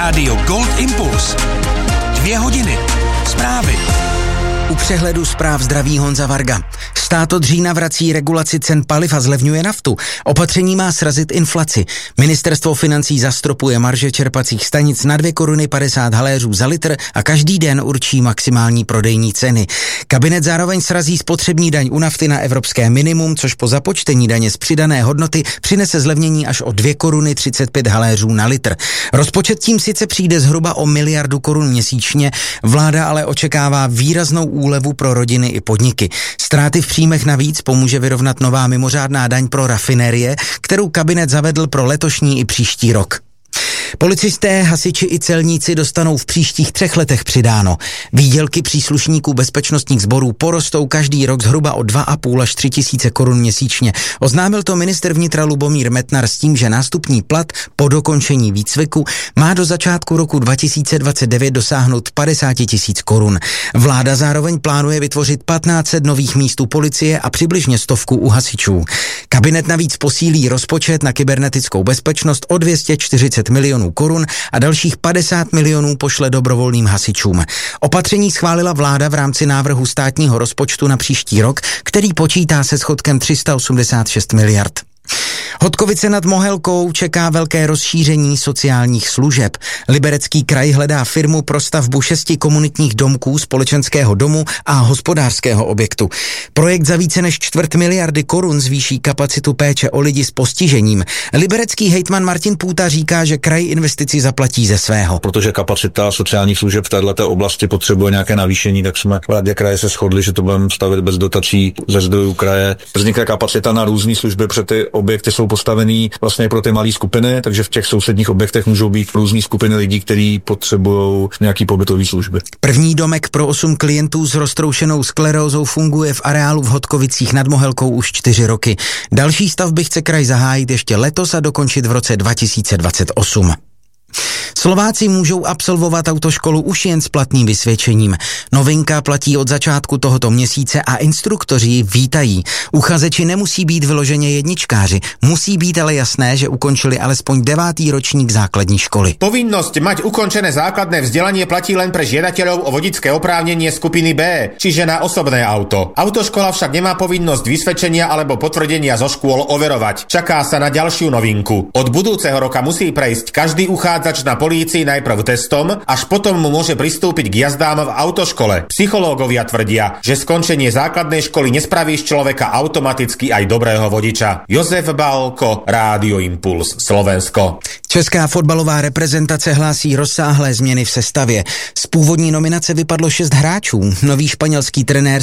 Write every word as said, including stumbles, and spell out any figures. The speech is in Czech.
Rádio Gold Impuls. Dvě hodiny. Zprávy. U přehledu zpráv zdraví Honza Varga. Stát od října vrací regulaci cen paliv a zlevňuje naftu. Opatření má srazit inflaci. Ministerstvo financí zastropuje marže čerpacích stanic na dvě koruny padesát haléřů za litr a každý den určí maximální prodejní ceny. Kabinet zároveň srazí spotřební daň u nafty na evropské minimum, což po započtení daně z přidané hodnoty přinese zlevnění až o dvě koruny třicet pět haléřů na litr. Rozpočet tím sice přijde zhruba o miliardu korun měsíčně, vláda ale očekává výraznou úlevu pro rodiny i podniky. Ztráty v příjmech navíc pomůže vyrovnat nová mimořádná daň pro rafinérie, kterou kabinet zavedl pro letošní i příští rok. Policisté, hasiči i celníci dostanou v příštích třech letech přidáno. Výdělky příslušníků bezpečnostních sborů porostou každý rok zhruba o dva a půl až tři tisíce korun měsíčně. Oznámil to ministr vnitra Lubomír Metnar s tím, že nástupní plat po dokončení výcviku má do začátku roku dva tisíce dvacet devět dosáhnout padesát tisíc korun. Vláda zároveň plánuje vytvořit patnáct set nových míst u policie a přibližně stovku u hasičů. Kabinet navíc posílí rozpočet na kybernetickou bezpečnost o dvě stě čtyřicet milionů korun a dalších padesát milionů pošle dobrovolným hasičům. Opatření schválila vláda v rámci návrhu státního rozpočtu na příští rok, který počítá se schodkem tři sta osmdesát šest miliard. Hodkovice nad Mohelkou čeká velké rozšíření sociálních služeb. Liberecký kraj hledá firmu pro stavbu šesti komunitních domků, společenského domu a hospodářského objektu. Projekt za více než čtvrt miliardy korun zvýší kapacitu péče o lidi s postižením. Liberecký hejtman Martin Půta říká, že kraj investici zaplatí ze svého. Protože kapacita sociálních služeb v této oblasti potřebuje nějaké navýšení, tak jsme v radě kraje se shodli, že to budeme stavět bez dotací ze zdrojů kraje. Vznikne kapacita na různé služby, protože ty objekty jsou postavený vlastně pro ty malé skupiny, takže v těch sousedních objektech můžou být různé skupiny lidí, kteří potřebují nějaký pobytové služby. První domek pro osm klientů s roztroušenou sklerózou funguje v areálu v Hodkovicích nad Mohelkou už čtyři roky. Další stavby chce kraj zahájit ještě letos a dokončit v roce dva tisíce dvacet osm. Slováci můžou absolvovat autoškolu už jen s platným vysvědčením. Novinka platí od začátku tohoto měsíce a instruktoři ji vítají. Uchazeči nemusí být vyloženě jedničkáři, musí být ale jasné, že ukončili alespoň devátý ročník základní školy. Povinnosť mať ukončené základné vzdelanie platí len pre žiadateľov o vodičské oprávnenie skupiny B, čiže na osobné auto. Autoškola však nemá povinnosť vysvedčenia alebo potvrdenia zo škôl overovať. Čaká sa na ďalšiu novinku. Od budúceho roka musí prejsť každý uchádzač na polícii najprv testom, až potom mu môže pristúpiť k jazdám v autoškole. Psychológovia tvrdia, že skončenie základnej školy nespraví z človeka automaticky aj dobrého vodiča. Jozef Bálko, Rádio Impuls, Slovensko. Česká fotbalová reprezentace hlásí rozsáhlé změny v sestavě. Z původní nominace vypadlo šest hráčů. Nový španělský trenér